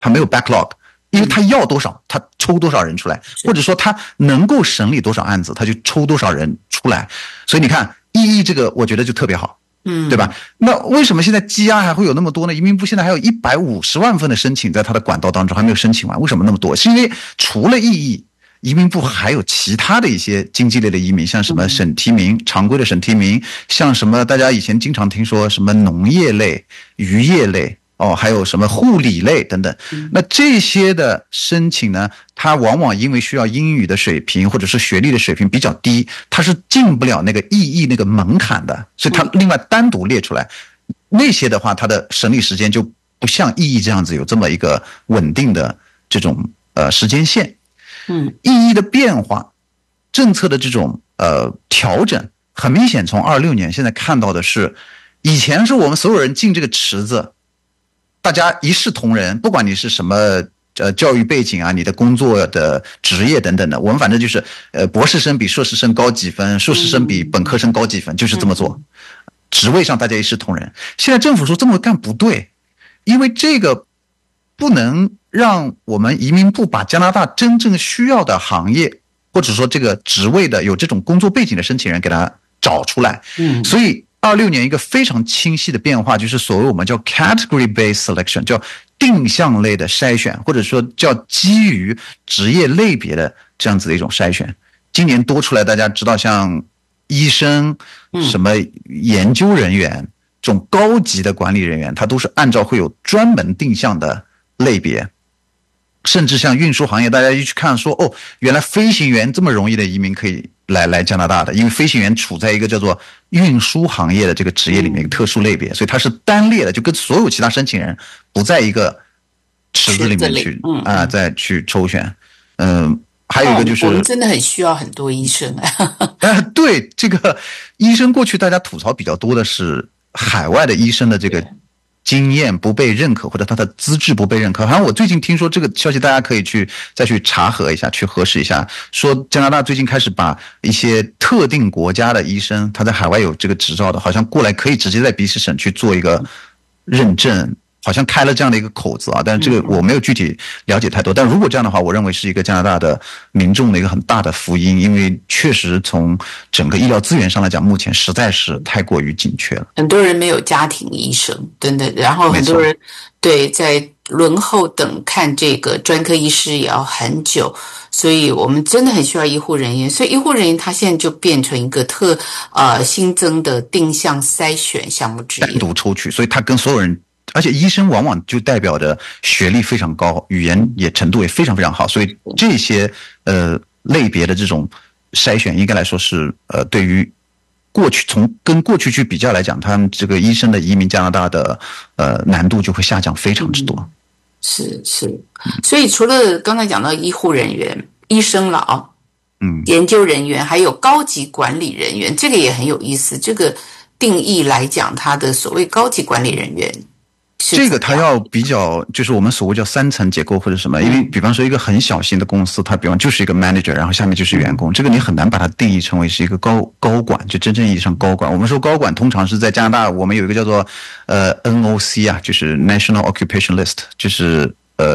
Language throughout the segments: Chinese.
他没有 backlog， 因为他要多少他抽多少人出来，或者说他能够审理多少案子他就抽多少人出来。所以你看EE这个我觉得就特别好，对吧？那为什么现在积压还会有那么多呢？移民部现在还有150万份的申请在他的管道当中还没有申请完，为什么那么多？是因为除了EE，移民部还有其他的一些经济类的移民，像什么审提名，常规的审提名，像什么大家以前经常听说什么农业类、渔业类，还有什么护理类等等。那这些的申请呢，它往往因为需要英语的水平或者是学历的水平比较低，它是进不了那个EE那个门槛的，所以它另外单独列出来。那些的话，它的审理时间就不像EE这样子有这么一个稳定的这种时间线。EE的变化，政策的这种调整，很明显从26年现在看到的是，以前是我们所有人进这个池子，大家一视同仁，不管你是什么教育背景啊，你的工作的职业等等的，我们反正就是博士生比硕士生高几分，硕士生比本科生高几分，就是这么做。职位上大家一视同仁。现在政府说这么干不对，因为这个不能让我们移民部把加拿大真正需要的行业或者说这个职位的有这种工作背景的申请人给他找出来。所以26年一个非常清晰的变化，就是所谓我们叫 category based selection， 叫定向类的筛选，或者说叫基于职业类别的这样子的一种筛选。今年多出来，大家知道像医生、什么研究人员这种高级的管理人员，他都是按照会有专门定向的类别。甚至像运输行业，大家一去看说，原来飞行员这么容易的移民可以来加拿大的，因为飞行员处在一个叫做运输行业的这个职业里面一个特殊类别，所以它是单列的，就跟所有其他申请人不在一个池子里面去再去抽选。还有一个就是我们真的很需要很多医生对，这个医生过去大家吐槽比较多的是海外的医生的这个经验不被认可，或者他的资质不被认可。好像我最近听说这个消息，大家可以再去查核一下，去核实一下，说加拿大最近开始把一些特定国家的医生，他在海外有这个执照的，好像过来可以直接在 BC 省去做一个认证，好像开了这样的一个口子啊，但是这个我没有具体了解太多。但如果这样的话，我认为是一个加拿大的民众的一个很大的福音，因为确实从整个医疗资源上来讲，目前实在是太过于紧缺了。 很多人没有家庭医生，真的，然后很多人对在轮候等看这个专科医师也要很久，所以我们真的很需要医护人员。所以医护人员他现在就变成一个新增的定向筛选项目之一， 单独抽取，所以他跟所有人。而且医生往往就代表着学历非常高，语言程度也非常非常好，所以这些类别的这种筛选应该来说是对于跟过去去比较来讲，他们这个医生的移民加拿大的难度就会下降非常之多。 是，所以除了刚才讲到医护人员、医生了研究人员，还有高级管理人员，这个也很有意思。这个定义来讲，他的所谓高级管理人员。 这个它要比较，就是我们所谓叫3层结构或者什么，因为比方说一个很小型的公司，它比方就是一个 manager， 然后下面就是员工，这个你很难把它定义成为是一个高管，就真正意义上高管。我们说高管通常是在加拿大，我们有一个叫做NOC 啊，就是 National Occupation List， 就是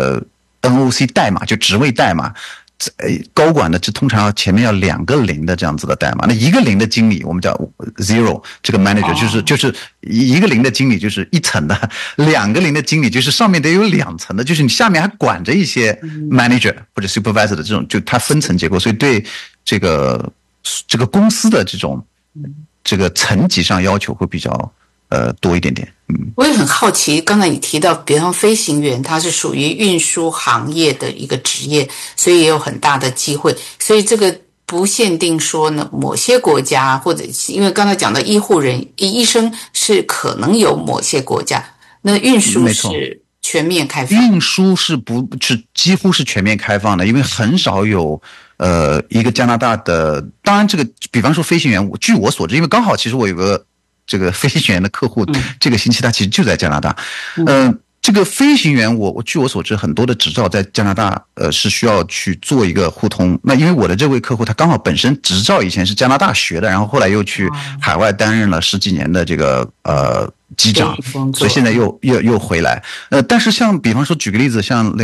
NOC 代码，就职位代码。高管的这通常前面要2个0的这样子的代码，那1个0的经理我们叫 zero， 这个 manager 就是1个0的经理就是1层的，2个0的经理就是上面得有2层的，就是你下面还管着一些 manager 或者 supervisor 的这种，就它分层结构，所以对这个公司的这个层级上要求会比较多一点点。 我也很好奇，刚才你提到比方飞行员，他是属于运输行业的一个职业，所以也有很大的机会，所以这个不限定说呢某些国家，或者因为刚才讲的医生是可能有某些国家，那运输是全面开放， 运输是几乎是全面开放的，因为很少有一个加拿大的，当然这个比方说飞行员，据我所知，因为刚好其实我有个这个飞行员的客户，这个星期他其实就在加拿大。 这个飞行员我据我所知，很多的执照在加拿大是需要去做一个互通。那因为我的这位客户他刚好本身执照以前是加拿大学的，然后后来又去海外担任了10几年的这个机长，所以现在又回来。但是像比方说举个例子，像